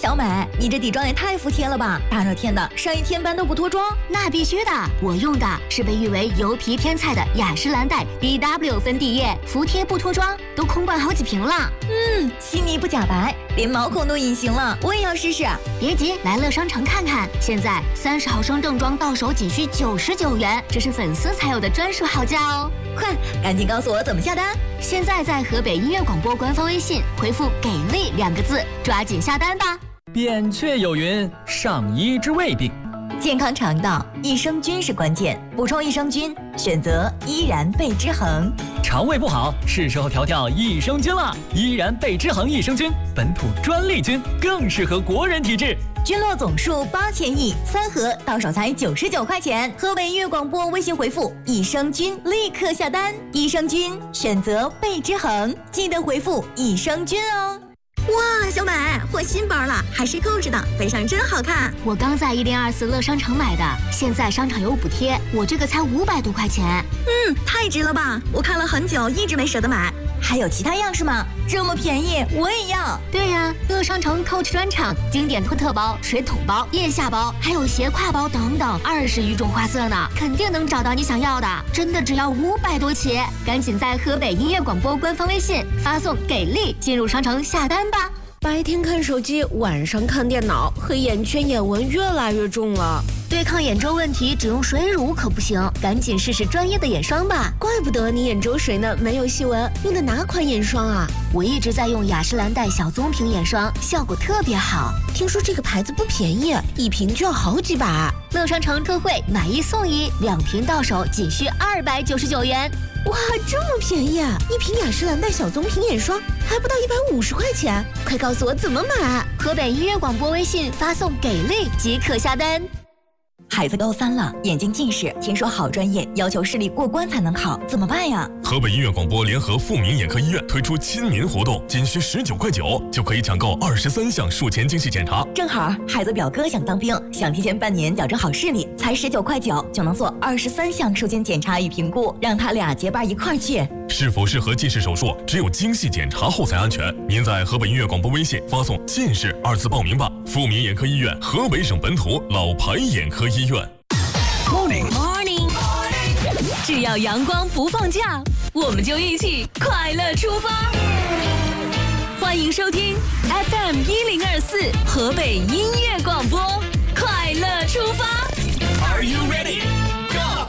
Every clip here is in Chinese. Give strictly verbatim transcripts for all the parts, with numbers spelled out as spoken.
小美，你这底妆也太服帖了吧！大热天的，上一天班都不脱妆？ 那必须的，我用的是被誉为油皮天菜的雅诗兰黛 B W 粉底液，服帖不脱妆，都空罐好几瓶了。 嗯，细腻不假白，连毛孔都隐形了，我也要试试。 别急，来乐商城看看，现在三十毫升正装到手仅需九十九元，这是粉丝才有的专属好价哦！ 快，赶紧告诉我怎么下单。 现在在河北音乐广播官方微信回复“给力”两个字，抓紧下单吧。 扁鹊有云：上医之未病。 健康肠道，益生菌是关键，补充益生菌，选择依然贝之恒。 肠胃不好，是时候调调益生菌了。依然贝之恒益生菌，本土专利菌，更适合国人体质。 菌落总数八千亿，三盒到手才九十九块钱。河北音乐广播微信回复益生菌，立刻下单。益生菌选择贝之恒，记得回复益生菌哦。哇，小美换新包了，还是购置的，背上真好看。 我刚在一零二四乐商城买的，现在商场有补贴，我这个才五百多块钱。 嗯，太值了吧！我看了很久，一直没舍得买。还有其他样式吗？这么便宜，我也要。 对呀，乐商城 Coach 专场，经典托特包、水桶包、腋下包，还有斜挎包等等，二十余种花色呢，肯定能找到你想要的。真的只要五百多起，赶紧在河北音乐广播官方微信发送“给力”进入商城下单吧。 白天看手机，晚上看电脑，黑眼圈、眼纹越来越重了。 对抗眼周问题，只用水乳可不行，赶紧试试专业的眼霜吧。 怪不得你眼周水呢没有细纹，用的哪款眼霜啊？ 我一直在用雅诗兰黛小棕瓶眼霜，效果特别好。 听说这个牌子不便宜，一瓶就要好几百。 乐商城特惠，买一送一，两瓶到手仅需二百九十九元。 哇，这么便宜啊！一瓶雅诗兰黛小棕瓶眼霜还不到一百五十块钱，快告诉我怎么买！ 河北音乐广播微信发送“给力”即可下单。 孩子高三了，眼睛近视，听说好专业要求视力过关才能考，怎么办呀？ 河北音乐广播联合富民眼科医院推出亲民活动，仅需十九块九就可以抢购二十三项术前精细检查。 正好孩子表哥想当兵，想提前半年矫正好视力，才十九块九就能做二十三项术前检查与评估，让他俩结伴一块儿去。 是否适合近视手术，只有精细检查后才安全。您在河北音乐广播微信发送“近视”二字报名吧。富民眼科医院，河北省本土老牌眼科医院。 Morning Morning， 只要阳光不放假，我们就一起快乐出发。欢迎收听 F M 一零二四河北音乐广播，快乐出发。 Are you ready? Go！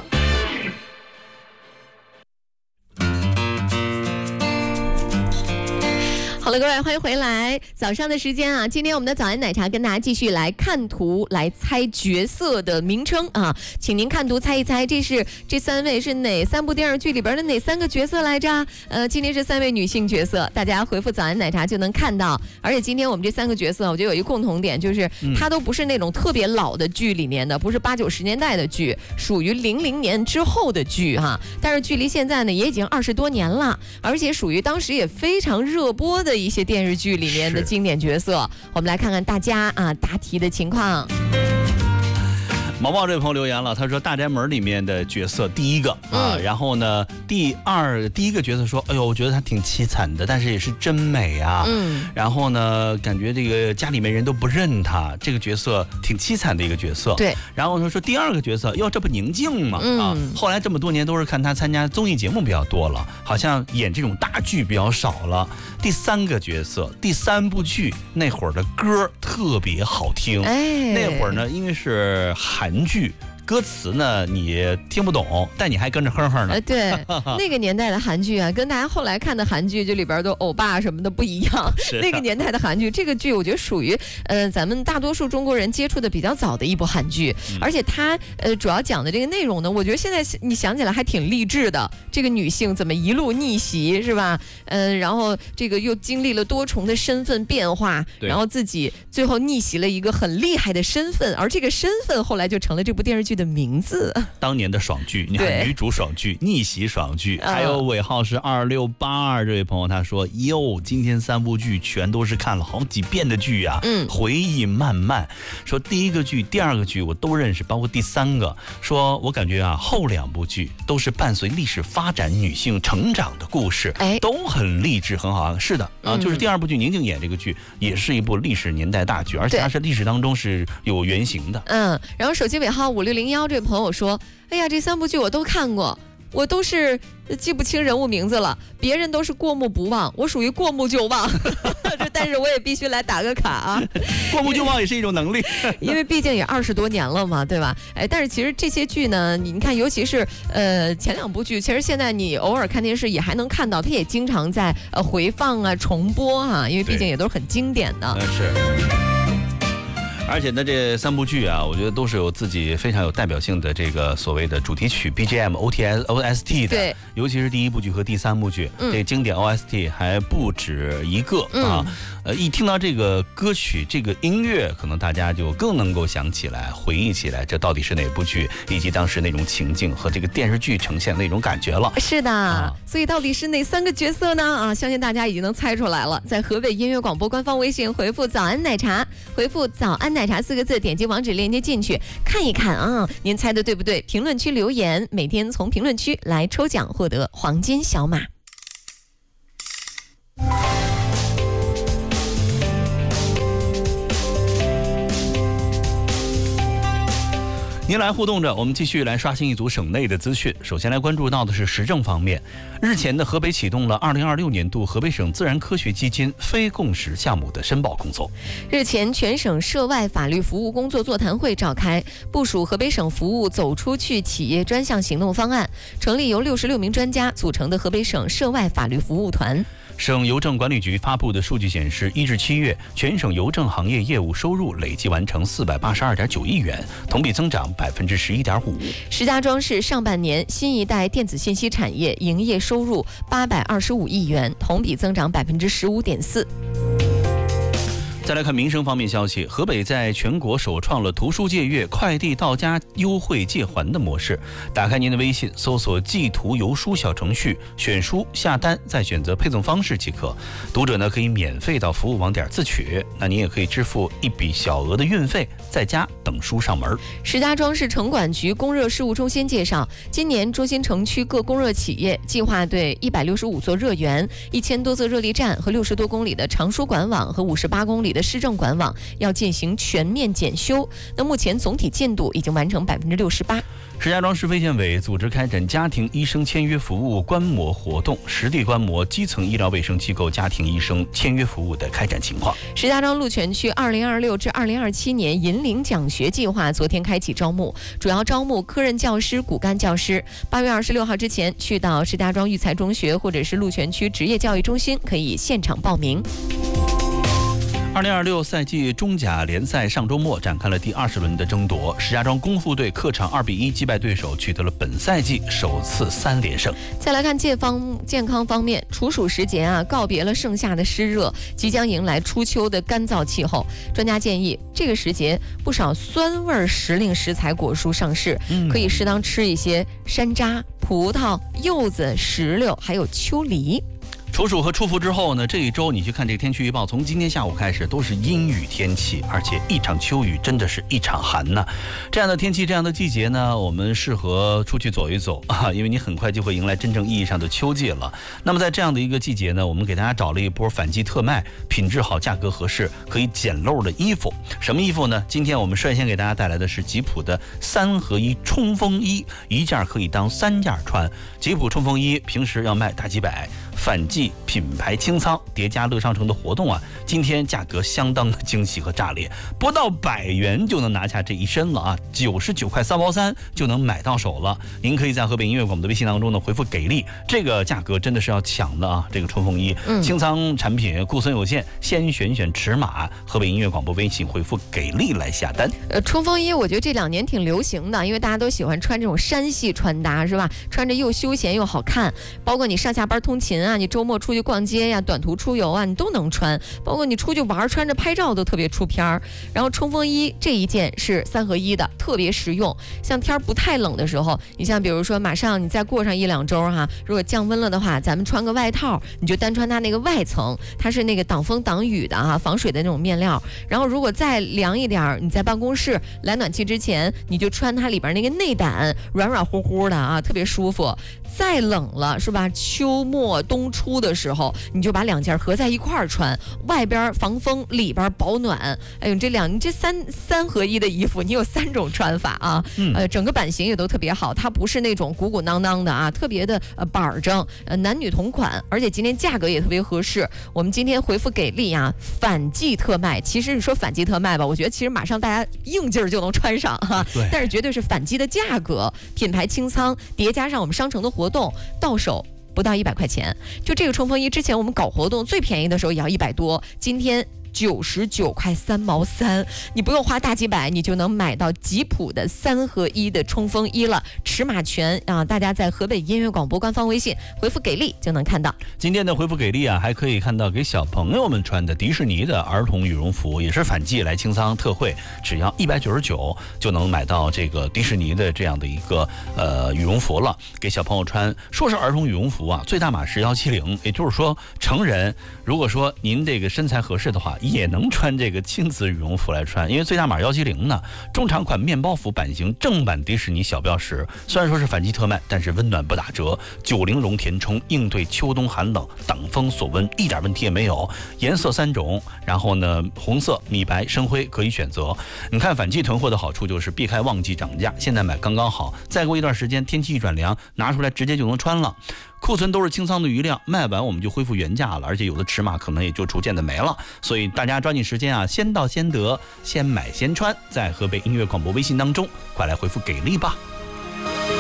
好了，各位，欢迎回来。早上的时间啊，今天我们的早安奶茶跟大家继续来看图，来猜角色的名称啊，请您看图猜一猜，这是这三位是哪三部电视剧里边的哪三个角色来着？呃，今天是三位女性角色，大家回复早安奶茶就能看到。而且今天我们这三个角色，我觉得有一个共同点，就是它都不是那种特别老的剧里面的，不是八九十年代的剧，属于零零年之后的剧哈。但是距离现在呢，也已经二十多年了，而且属于当时也非常热播的一些电视剧里面的经典角色。我们来看看大家啊答题的情况。 毛毛这位朋友留言了，他说《大宅门》里面的角色第一个啊，嗯、然后呢，第二第一个角色说，哎呦，我觉得他挺凄惨的，但是也是真美啊。嗯，然后呢，感觉这个家里面人都不认他，这个角色挺凄惨的一个角色。 对， 然后他说第二个角色，哟，这不宁静吗？ 嗯、 啊，后来这么多年都是看他参加综艺节目比较多了，好像演这种大剧比较少了。第三个角色，第三部剧那会儿的歌特别好听，哎，那会儿呢，因为是韩剧，歌词呢你听不懂，但你还跟着哼哼呢。 呃，对，那个年代的韩剧啊，跟大家后来看的韩剧，就里边都欧巴什么的不一样。那个年代的韩剧，这个剧我觉得属于呃咱们大多数中国人接触的比较早的一部韩剧，嗯、而且它呃主要讲的这个内容呢，我觉得现在你想起来还挺励志的。这个女性怎么一路逆袭是吧？嗯、呃，然后这个又经历了多重的身份变化，然后自己最后逆袭了一个很厉害的身份，而这个身份后来就成了这部电视剧的的名字。 当年的爽剧，你看女主爽剧、逆袭爽剧，还有尾号是二六八二这位朋友他说：“哟，今天三部剧全都是看了好几遍的剧呀、啊，嗯，回忆漫漫。说第一个剧、第二个剧我都认识，包括第三个。说我感觉啊，后两部剧都是伴随历史发展、女性成长的故事，哎，都很励志，很好。是的啊，就是第二部剧宁静演这个剧也是一部历史年代大剧，而且它是历史当中是有原型的。 嗯，然后手机尾号五六零幺这位朋友说：“哎呀，这三部剧我都看过。”我都是记不清人物名字了，别人都是过目不忘，我属于过目就忘。但是我也必须来打个卡啊， 过目就忘也是一种能力， 因为毕竟也二十多年了嘛，对吧？哎，但是其实这些剧呢，你看，尤其是呃前两部剧，其实现在你偶尔看电视也还能看到，它也经常在呃回放啊、重播啊，因为毕竟也都是很经典的。 嗯，是。而且呢，这三部剧啊，我觉得都是有自己非常有代表性的这个所谓的主题曲 B G M、O T S、O S T 的。对，尤其是第一部剧和第三部剧，嗯、这经典 O S T 还不止一个、嗯、啊。呃，一听到这个歌曲、这个音乐，可能大家就更能够想起来、回忆起来，这到底是哪部剧，以及当时那种情境和这个电视剧呈现的那种感觉了。 是的，啊、所以到底是哪三个角色呢？啊，相信大家已经能猜出来了。在河北音乐广播官方微信回复“早安奶茶”，回复“早安奶茶”四个字，点击网址链接进去看一看啊，您猜的对不对？评论区留言，每天从评论区来抽奖，获得黄金小马。 您来互动着，我们继续来刷新一组省内的资讯。首先来关注到的是时政方面，日前的河北启动了二零二六年度河北省自然科学基金非共识项目的申报工作。 日前，全省涉外法律服务工作座谈会召开，部署河北省服务走出去企业专项行动方案，成立由六十六名专家组成的河北省涉外法律服务团。 省邮政管理局发布的数据显示，一至七月，全省邮政行业业务收入累计完成四百八十二点九亿元，同比增长百分之十一点五。 石家庄市上半年新一代电子信息产业营业收入八百二十五亿元，同比增长百分之十五点四。 再来看民生方面消息，河北在全国首创了图书借阅、快递到家优惠借还的模式。打开您的微信，搜索寄图邮书小程序，选书下单，再选择配送方式即可。读者呢可以免费到服务网点自取，那您也可以支付一笔小额的运费，在家等书上门。 石家庄市城管局供热事务中心介绍，今年中心城区各供热企业计划对一百六十五座热源、一千多座热力站和六十多公里的长输管网和五十八公里的市政管网要进行全面检修。那目前总体进度已经完成百分之六十八。 石家庄市卫健委组织开展家庭医生签约服务观摩活动，实地观摩基层医疗卫生机构家庭医生签约服务的开展情况。 石家庄鹿泉区二零二六至二零二七年银领奖学计划昨天开启招募，主要招募科任教师、骨干教师。八月二十六号之前去到石家庄育才中学或者是鹿泉区职业教育中心可以现场报名。 二零二六赛季中甲联赛上周末展开了第二十轮的争夺，石家庄功夫队客场二比一击败对手，取得了本赛季首次三连胜。 再来看健方健康方面，处暑时节啊，告别了盛夏的湿热，即将迎来初秋的干燥气候。专家建议，这个时节不少酸味时令食材果蔬上市，嗯、可以适当吃一些山楂、葡萄、柚子、石榴，还有秋梨。 处暑和出伏之后呢，这一周你去看这个天气预报，从今天下午开始都是阴雨天气，而且一场秋雨真的是一场寒呐。这样的天气，这样的季节呢，我们适合出去走一走啊，因为你很快就会迎来真正意义上的秋季了。那么在这样的一个季节呢，我们给大家找了一波反季特卖，品质好、价格合适、可以捡漏的衣服。什么衣服呢？今天我们率先给大家带来的是吉普的三合一冲锋衣，一件可以当三件穿。吉普冲锋衣平时要卖大几百，反季品牌清仓叠加乐商城的活动啊，今天价格相当的惊喜和炸裂，不到百元就能拿下这一身了啊，九十九块三毛三就能买到手了。您可以在河北音乐广播的微信当中呢回复给力，这个价格真的是要抢的啊！这个冲锋衣、嗯、清仓产品库存有限，先选选尺码，河北音乐广播微信回复给力来下单。 呃，冲锋衣我觉得这两年挺流行的，因为大家都喜欢穿这种山系穿搭是吧？穿着又休闲又好看，包括你上下班通勤啊。 啊，你周末出去逛街呀、短途出游啊，你都能穿，包括你出去玩穿着拍照都特别出片儿。然后冲锋衣这一件是三合一的，特别实用。像天儿不太冷的时候，你像比如说马上你再过上一两周哈，如果降温了的话，咱们穿个外套，你就单穿它那个外层，它是那个挡风挡雨的啊，防水的那种面料。然后如果再凉一点，你在办公室来暖气之前，你就穿它里边那个内胆，软软乎乎的啊，特别舒服。再冷了是吧？秋末冬初的时候，你就把两件合在一块儿穿，外边防风，里边保暖。哎呦，这两你这三三合一的衣服，你有三种穿法啊。嗯、呃，整个版型也都特别好，它不是那种鼓鼓囊囊的啊，特别的呃板正，呃男女同款，而且今天价格也特别合适。我们今天回复给力啊，反季特卖。其实你说反季特卖吧，我觉得其实马上大家应劲儿就能穿上哈。对。但是绝对是反季的价格，品牌清仓，叠加上我们商城的活动，到手不到一百块钱。就这个冲锋衣，之前我们搞活动最便宜的时候也要一百多，今天九十九块三毛三，你不用花大几百，你就能买到吉普的三合一的冲锋衣了，尺码全啊！大家在河北音乐广播官方微信回复给力就能看到。 今天的回复给力啊，还可以看到给小朋友们穿的迪士尼的儿童羽绒服，也是反季来清仓特惠，只要一百九十九就能买到这个迪士尼的这样的一个呃羽绒服了，给小朋友穿。说是儿童羽绒服啊，最大码是一七零，也就是说成人如果说您这个身材合适的话，也能穿这个亲子羽绒服来穿，因为最大码一七零呢，中长款面包服版型正版迪士尼小标识，虽然说是反季特卖，但是温暖不打折，九零绒填充，应对秋冬寒冷，挡风锁温，一点问题也没有。颜色三种，然后呢，红色、米白、深灰可以选择。你看反季囤货的好处就是避开旺季涨价，现在买刚刚好，再过一段时间天气一转凉，拿出来直接就能穿了。库存都是清仓的余量，卖完我们就恢复原价了，而且有的尺码可能也就逐渐的没了，所以大家抓紧时间啊，先到先得，先买先穿，在河北音乐广播微信当中，快来回复给力吧。